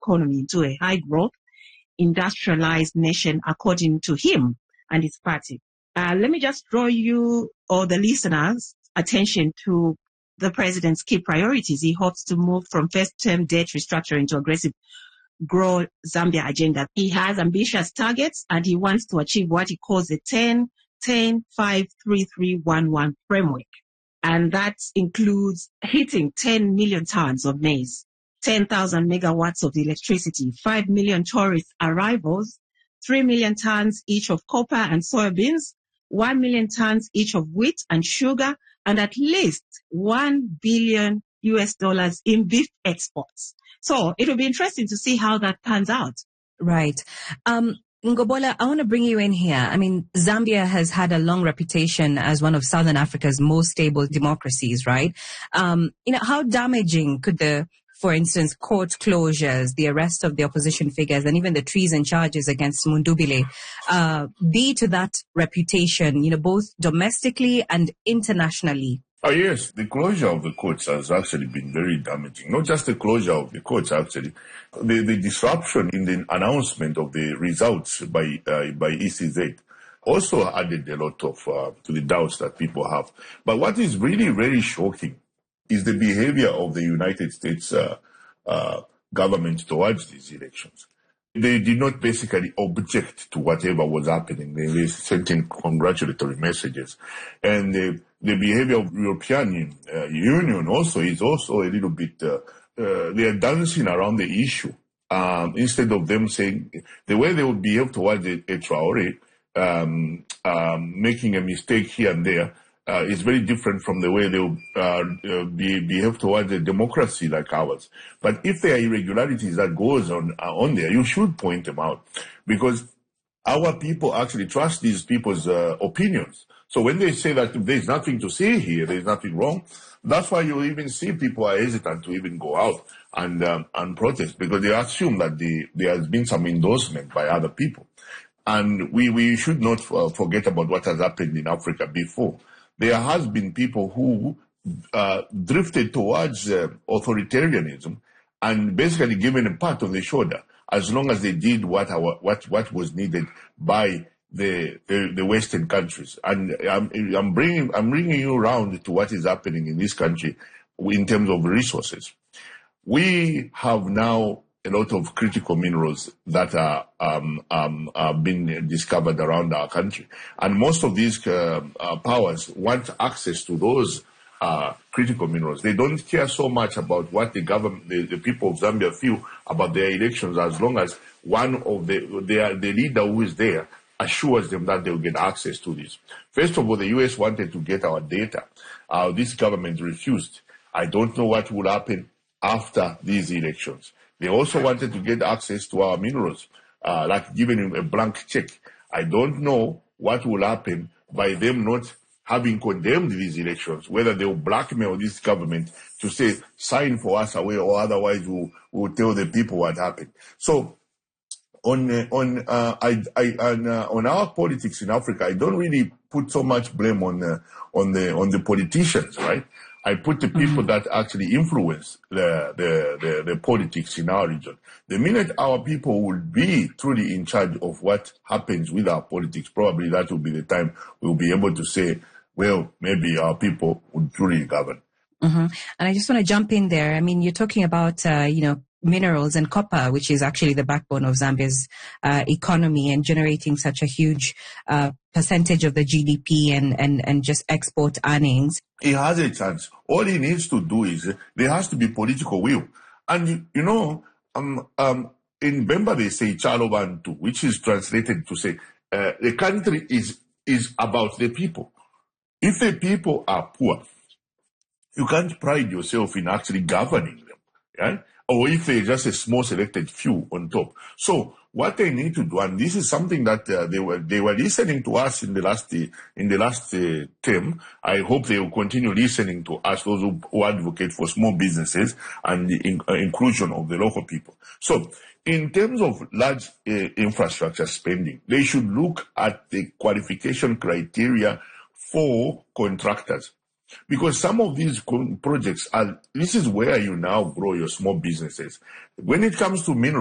economy into a high-growth, industrialized nation, according to him and his party. Let me just draw you or the listeners' attention to the president's key priorities. He hopes to move from first-term debt restructuring to aggressive grow Zambia agenda. He has ambitious targets and he wants to achieve what he calls the 10-10-5-3-3-1-1 framework. And that includes hitting 10 million tons of maize, 10,000 megawatts of electricity, 5 million tourist arrivals, 3 million tons each of copper and soybeans, 1 million tons each of wheat and sugar, and at least $1 billion in beef exports. So it will be interesting to see how that pans out. Right. Ngobola, I want to bring you in here. I mean, Zambia has had a long reputation as one of Southern Africa's most stable democracies, right? How damaging could for instance, court closures, the arrest of the opposition figures, and even the treason charges against Mundubile, be to that reputation, both domestically and internationally? Yes, the closure of the courts has actually been very damaging. Not just the closure of the courts, actually. The disruption in the announcement of the results by ECZ also added a lot of to the doubts that people have. But what is really very shocking is the behavior of the United States government towards these elections. They did not basically object to whatever was happening. They sent in congratulatory messages. And the behavior of European Union also is also a little bit, they are dancing around the issue. Instead of them saying, the way they would behave towards a Traore, making a mistake here and there, is very different from the way they will behave towards a democracy like ours. But if there are irregularities that goes on there, you should point them out, because our people actually trust these people's opinions. So when they say that there's nothing to say here, there's nothing wrong, that's why you even see people are hesitant to even go out and protest, because they assume that there has been some endorsement by other people. And we should not forget about what has happened in Africa before. There has been people who drifted towards authoritarianism and basically given a pat on the shoulder as long as they did what was needed by the Western countries. And I'm bringing you around to what is happening in this country in terms of resources. We have now a lot of critical minerals that are being discovered around our country, and most of these powers want access to those critical minerals. They don't care so much about what the government, the people of Zambia feel about their elections, as long as one of the leader who is there assures them that they will get access to this. First of all, the US wanted to get our data. This government refused. I don't know what will happen after these elections. They also wanted to get access to our minerals, like giving him a blank check. I don't know what will happen by them not having condemned these elections, whether they will blackmail this government to say, sign for us away, or otherwise we'll tell the people what happened. So on our politics in Africa, I don't really put so much blame on the politicians, right? I put the people that actually influence the politics in our region. The minute our people will be truly in charge of what happens with our politics, probably that will be the time we'll be able to say, well, maybe our people would truly govern. Mm-hmm. And I just want to jump in there. I mean, you're talking about, minerals and copper, which is actually the backbone of Zambia's economy and generating such a huge percentage of the GDP and just export earnings. He has a chance. All he needs to do is there has to be political will. And, in Bemba they say Chalobantu, which is translated to say the country is about the people. If the people are poor, you can't pride yourself in actually governing them, right? Or if they're just a small selected few on top. So what they need to do, and this is something that they were listening to us in the last term. I hope they will continue listening to us, those who advocate for small businesses and the inclusion of the local people. So in terms of large infrastructure spending, they should look at the qualification criteria for contractors. Because some of these projects this is where you now grow your small businesses. When it comes to mineral